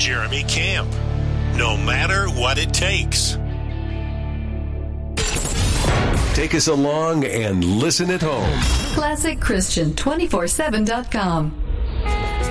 Jeremy Camp. No matter what it takes. Take us along and listen at home. ClassicChristian247.com.